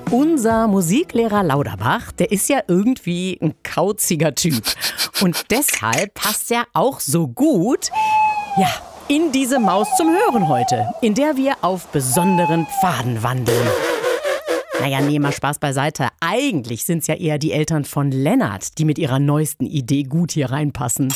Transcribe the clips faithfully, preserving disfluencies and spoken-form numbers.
Unser Musiklehrer Lauterbach, der ist ja irgendwie ein kauziger Typ. Und deshalb passt er auch so gut, ja, in diese Maus zum Hören heute, in der wir auf besonderen Pfaden wandeln. Naja, nee, mal Spaß beiseite. Eigentlich sind es ja eher die Eltern von Lennart, die mit ihrer neuesten Idee gut hier reinpassen.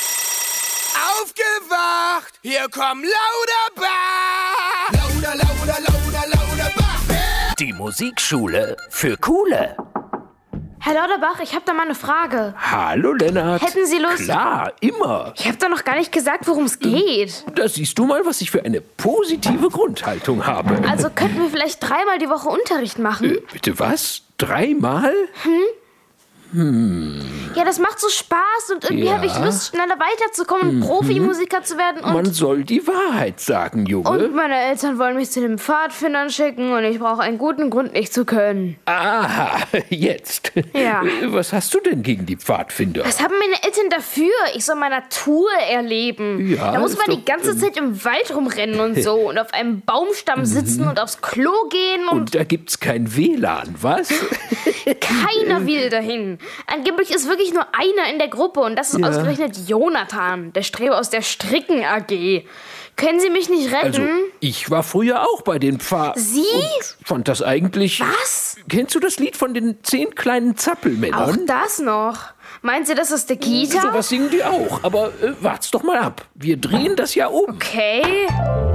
Aufgewacht! Hier kommt Lauterbach! Lauter, lauter, lauter, Lauterbach! Die Musikschule für Coole. Herr Lauterbach, ich habe da mal eine Frage. Hallo Lennart. Hätten Sie Lust? Klar, immer. Ich habe doch noch gar nicht gesagt, worum es geht. Da siehst du mal, was ich für eine positive Grundhaltung habe. Also könnten wir vielleicht dreimal die Woche Unterricht machen? Äh, bitte was? Dreimal? Hm? Hm. Ja, das macht so Spaß und irgendwie Ja. habe ich Lust, schneller weiterzukommen und Mhm. Profimusiker zu werden. Und, Man soll die Wahrheit sagen, Junge. und meine Eltern wollen mich zu den Pfadfindern schicken und ich brauche einen guten Grund, nicht zu können. Aha, jetzt. Ja. Was hast du denn gegen die Pfadfinder? Was haben meine Eltern dafür? Ich soll mal Natur erleben. Ja, da muss ist man doch, die ganze ähm, Zeit im Wald rumrennen und so und auf einem Baumstamm sitzen und aufs Klo gehen und, Und da gibt's kein W L A N, was? keiner will dahin. Angeblich ist wirklich nur einer in der Gruppe und das ist Ja. ausgerechnet Jonathan, der Streber aus der Stricken A G. Können Sie mich nicht retten? Also, ich war früher auch bei den Pfad... Sie? Und fand das eigentlich... Was? Kennst du das Lied von den zehn kleinen Auch Zappelmännern? das noch? Meint Sie, das ist der Kita? Sowas singen die auch. Aber äh, wart's doch mal ab. Wir drehen das ja um. Okay.